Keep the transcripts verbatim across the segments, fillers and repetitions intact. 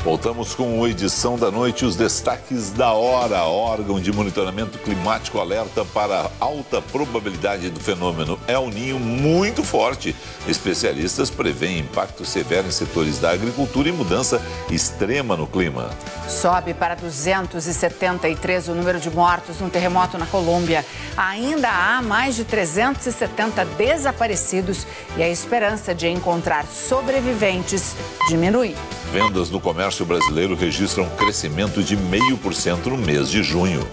Voltamos com a edição da noite, os destaques da hora. Órgão de monitoramento climático alerta para alta probabilidade do fenômeno El Niño muito forte. Especialistas preveem impacto severo em setores da agricultura e mudança extrema no clima. Sobe para duzentos e setenta e três o número de mortos no terremoto na Colômbia. Ainda há mais de trezentos e setenta desaparecidos e a esperança de encontrar sobreviventes diminui. Vendas no comércio brasileiro registram crescimento de zero vírgula cinco por cento no mês de junho.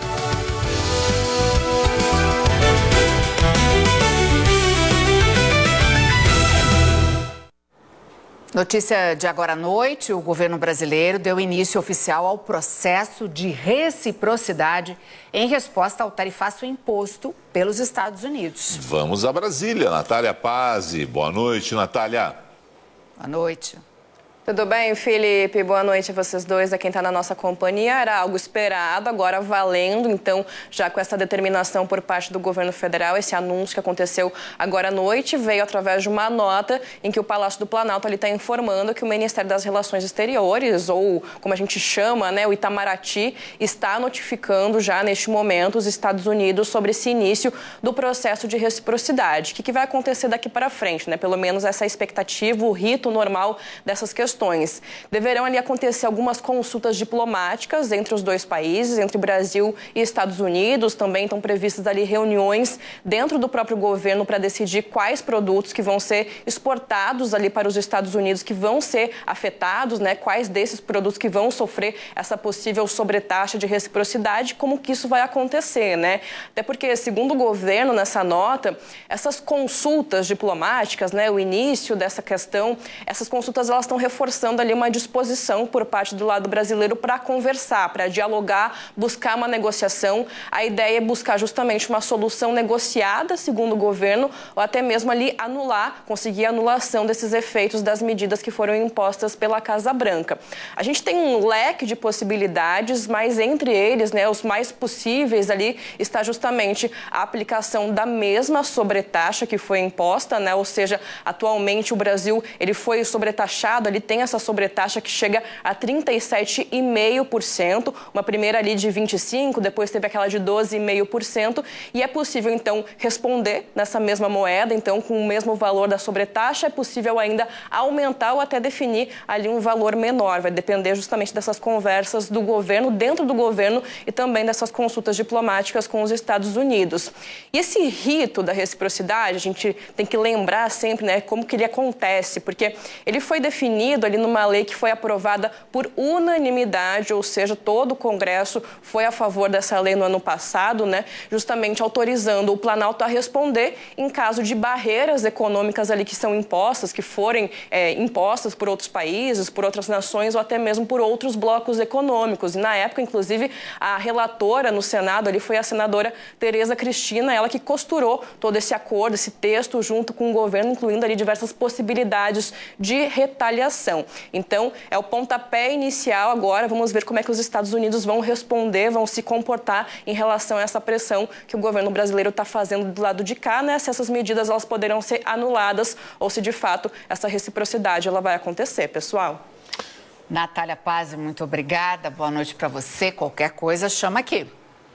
Notícia de agora à noite, o governo brasileiro deu início oficial ao processo de reciprocidade em resposta ao tarifaço imposto pelos Estados Unidos. Vamos a Brasília, Natália Pazzi. Boa noite, Natália. Boa noite. Tudo bem, Felipe? Boa noite a vocês dois, a quem está na nossa companhia. Era algo esperado, agora valendo, então, já com essa determinação por parte do governo federal, esse anúncio que aconteceu agora à noite, veio através de uma nota em que o Palácio do Planalto está informando que o Ministério das Relações Exteriores, ou como a gente chama, né, o Itamaraty, está notificando já neste momento os Estados Unidos sobre esse início do processo de reciprocidade. O que, que vai acontecer daqui para frente, né? Pelo menos essa expectativa, o rito normal dessas questões. Deverão ali acontecer algumas consultas diplomáticas entre os dois países, entre Brasil e Estados Unidos. Também estão previstas ali reuniões dentro do próprio governo para decidir quais produtos que vão ser exportados ali para os Estados Unidos, que vão ser afetados, né? Quais desses produtos que vão sofrer essa possível sobretaxa de reciprocidade, como que isso vai acontecer, né? Até porque, segundo o governo, nessa nota, essas consultas diplomáticas, né? O início dessa questão, essas consultas elas estão reforçando forçando ali uma disposição por parte do lado brasileiro para conversar, para dialogar, buscar uma negociação. A ideia é buscar justamente uma solução negociada, segundo o governo, ou até mesmo ali anular, conseguir a anulação desses efeitos das medidas que foram impostas pela Casa Branca. A gente tem um leque de possibilidades, mas entre eles, né, os mais possíveis ali está justamente a aplicação da mesma sobretaxa que foi imposta, né? Ou seja, atualmente o Brasil ele foi sobretaxado, ele tem essa sobretaxa que chega a trinta e sete vírgula cinco por cento, uma primeira ali de vinte e cinco por cento, depois teve aquela de doze vírgula cinco por cento, e é possível, então, responder nessa mesma moeda, então, com o mesmo valor da sobretaxa, é possível ainda aumentar ou até definir ali um valor menor, vai depender justamente dessas conversas do governo, dentro do governo, e também dessas consultas diplomáticas com os Estados Unidos. E esse rito da reciprocidade, a gente tem que lembrar sempre, né, como que ele acontece, porque ele foi definido ali numa lei que foi aprovada por unanimidade, ou seja, todo o Congresso foi a favor dessa lei no ano passado, né, justamente autorizando o Planalto a responder em caso de barreiras econômicas ali que são impostas, que forem é, impostas por outros países, por outras nações ou até mesmo por outros blocos econômicos. E na época, inclusive, a relatora no Senado ali foi a senadora Tereza Cristina, ela que costurou todo esse acordo, esse texto junto com o governo, incluindo ali diversas possibilidades de retaliação. Então, é o pontapé inicial agora. Vamos ver como é que os Estados Unidos vão responder, vão se comportar em relação a essa pressão que o governo brasileiro está fazendo do lado de cá, né? Se essas medidas elas poderão ser anuladas ou se, de fato, essa reciprocidade ela vai acontecer, pessoal. Natália Pazzi, muito obrigada. Boa noite para você. Qualquer coisa, chama aqui.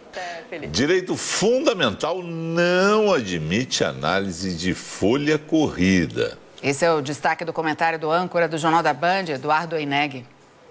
É, Direito fundamental não admite análise de folha corrida. Esse é o destaque do comentário do âncora do Jornal da Band, Eduardo Eineg.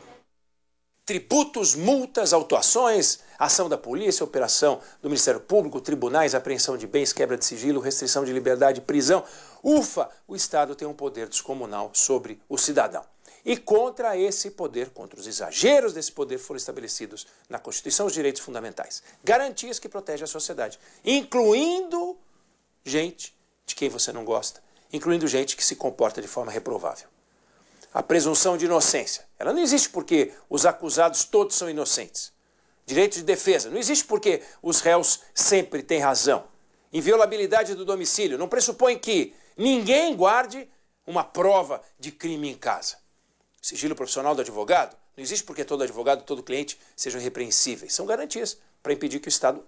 Tributos, multas, autuações, ação da polícia, operação do Ministério Público, tribunais, apreensão de bens, quebra de sigilo, restrição de liberdade, prisão. Ufa, o Estado tem um poder descomunal sobre o cidadão. E contra esse poder, contra os exageros desse poder, foram estabelecidos na Constituição os direitos fundamentais. Garantias que protegem a sociedade, incluindo gente de quem você não gosta, incluindo gente que se comporta de forma reprovável. A presunção de inocência, ela não existe porque os acusados todos são inocentes. Direito de defesa, não existe porque os réus sempre têm razão. Inviolabilidade do domicílio, não pressupõe que ninguém guarde uma prova de crime em casa. Sigilo profissional do advogado, não existe porque todo advogado, todo cliente sejam irrepreensíveis. São garantias para impedir que o Estado